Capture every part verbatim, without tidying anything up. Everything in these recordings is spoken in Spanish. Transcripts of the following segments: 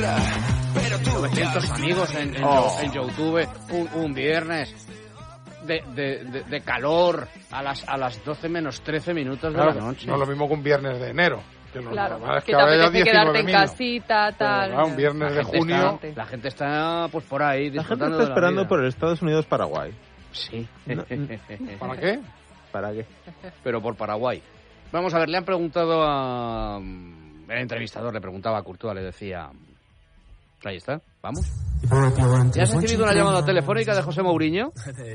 novecientos amigos en, en, Oh. en YouTube un, un viernes de, de, de, de calor a las a las doce menos trece minutos de Claro, la noche. no es lo mismo que un viernes de enero. Que lo Claro, normal es que que te ahora haya apetece quedarte en diecinueve mil. casita, tal. Pero, claro, un viernes La de gente junio. está- la gente está pues por ahí La gente disfrutando está de la esperando vida. por el Estados Unidos-Paraguay. Sí. No, ¿Para qué? ¿Para qué? Pero por Paraguay. Vamos a ver, le han preguntado a... El entrevistador le preguntaba a Courtois, le decía... Ahí está, vamos. ¿Ya has recibido una llamada telefónica de José Mourinho?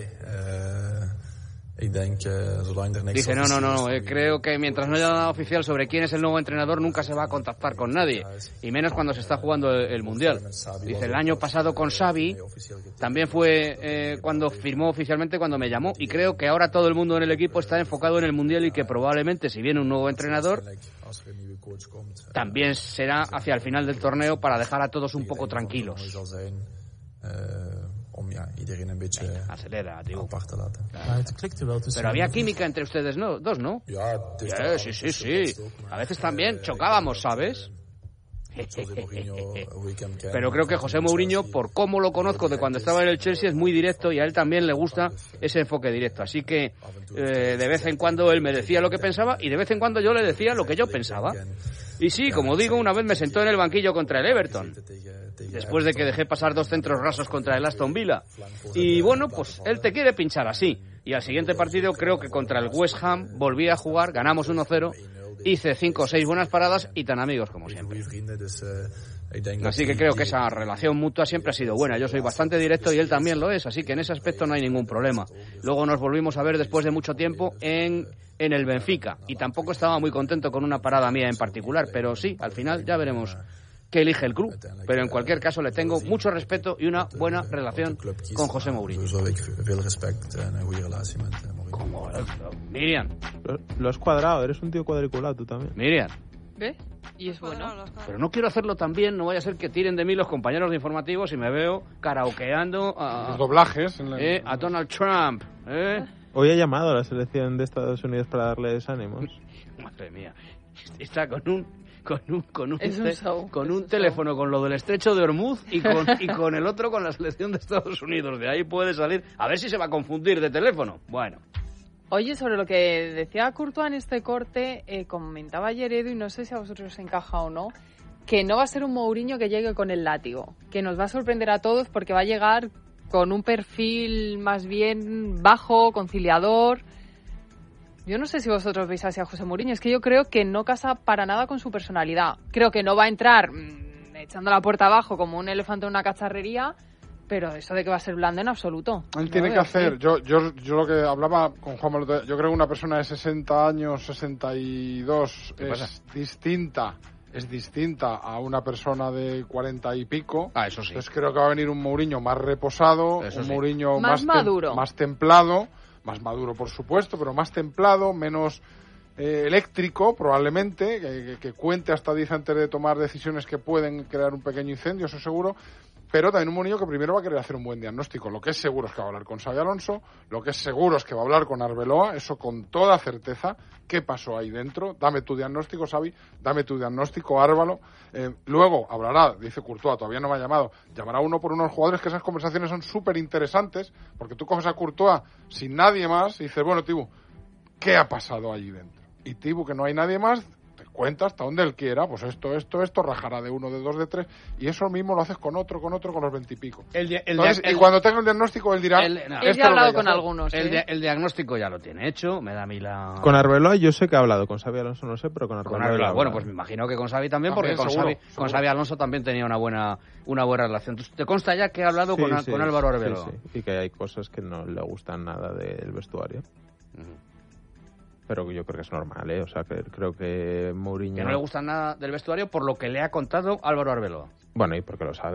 Dice, no, no, no, eh, creo que mientras no haya nada oficial sobre quién es el nuevo entrenador, nunca se va a contactar con nadie, y menos cuando se está jugando el, el Mundial. Dice, el año pasado con Xavi también fue eh, cuando firmó oficialmente, cuando me llamó, y creo que ahora todo el mundo en el equipo está enfocado en el Mundial y que probablemente, si viene un nuevo entrenador, también será hacia el final del torneo para dejar a todos un poco tranquilos. Venga, acelera, tío. Pero había química entre ustedes, ¿no? Dos, ¿no? Sí, sí, sí, sí. A veces también chocábamos, ¿sabes? Pero creo que José Mourinho, por cómo lo conozco de cuando estaba en el Chelsea, es muy directo y a él también le gusta ese enfoque directo. Así que eh, de vez en cuando él me decía lo que pensaba y de vez en cuando yo le decía lo que yo pensaba. Y sí, como digo, una vez me sentó en el banquillo contra el Everton, después de que dejé pasar dos centros rasos contra el Aston Villa. Y bueno, pues él te quiere pinchar así. Y al siguiente partido, creo que contra el West Ham, volví a jugar, ganamos uno cero, hice cinco o seis buenas paradas y tan amigos como siempre. Así que creo que esa relación mutua siempre ha sido buena. Yo soy bastante directo y él también lo es, así que en ese aspecto no hay ningún problema. Luego nos volvimos a ver después de mucho tiempo en, en el Benfica, y tampoco estaba muy contento con una parada mía en particular, pero sí, al final ya veremos que elige el club, pero en cualquier caso le tengo mucho respeto y una buena relación con José Mourinho. Como, Miriam. Lo, lo has cuadrado, eres un tío cuadriculado tú también. Miriam. ¿Ves? Y es bueno. Pero no quiero hacerlo tan bien, no vaya a ser que tiren de mí los compañeros de informativos y me veo karaokeando a, Los doblajes. En la... eh, a Donald Trump. ¿eh? Hoy ha llamado a la selección de Estados Unidos para darles ánimos. Madre mía. Está con un con un con un, Es un te- show, con es un un teléfono con lo del estrecho de Hormuz y con y con el otro con la selección de Estados Unidos. De ahí puede salir. A ver si se va a confundir de teléfono. Bueno. Oye, sobre lo que decía Courtois en este corte, eh, comentaba ayer Edu, y no sé si a vosotros os encaja o no, que no va a ser un Mourinho que llegue con el látigo, que nos va a sorprender a todos porque va a llegar con un perfil más bien bajo, conciliador. Yo no sé si vosotros veis así a José Mourinho, es que yo creo que no casa para nada con su personalidad. Creo que no va a entrar mmm, echando la puerta abajo como un elefante en una cacharrería, pero eso de que va a ser blando en absoluto. Él No tiene lo que veo hacer, así. yo, yo, yo lo que hablaba con Juan Manuel, yo creo que una persona de sesenta años, sesenta y dos ¿Qué pasa? es distinta, es distinta a una persona de cuarenta y pico. Ah, eso sí. Entonces creo que va a venir un Mourinho más reposado, Eso un sí. Mourinho Más más, tem- maduro. más templado, más maduro por supuesto, pero más templado, menos eh, eléctrico probablemente, que, que, que cuente hasta diez antes de tomar decisiones que pueden crear un pequeño incendio, eso seguro. Pero también un Mourinho que primero va a querer hacer un buen diagnóstico. Lo que es seguro es que va a hablar con Xabi Alonso, lo que es seguro es que va a hablar con Arbeloa, eso con toda certeza. ¿Qué pasó ahí dentro? Dame tu diagnóstico, Xabi, dame tu diagnóstico, Árvalo. Eh, luego hablará, dice Courtois, todavía no me ha llamado, llamará uno por unos jugadores, que esas conversaciones son súper interesantes, porque tú coges a Courtois sin nadie más y dices, bueno, Tibu, ¿qué ha pasado allí dentro? Y Tibu, que no hay nadie más, cuenta hasta donde él quiera, pues esto, esto, esto, rajará de uno, de dos, de tres, y eso mismo lo haces con otro, con otro, con los veintipico. El, di- el, Entonces, dia- el- y cuando tenga el diagnóstico, él dirá... el- no. Él esto ya es ha lo hablado que hay con que hacer. algunos. el, ¿eh? dia- el diagnóstico ya lo tiene hecho, me da a mí la... Con Arbeloa yo sé que ha hablado, con Xabi Alonso no sé, pero con Arbeloa. Con Arbeloa. ha Bueno, hablado. pues me imagino que con Xavi también, También, porque con seguro, Xavi, seguro. con Xabi Alonso también tenía una buena una buena relación. ¿Te consta ya que ha hablado Sí, con, sí, con Álvaro sí, Arbeloa? sí, y que hay cosas que no le gustan nada del vestuario. Ujú. Pero yo creo que es normal, ¿eh? O sea, que creo que Mourinho... Que no le gusta nada del vestuario por lo que le ha contado Álvaro Arbeloa. Bueno, y porque lo sabe.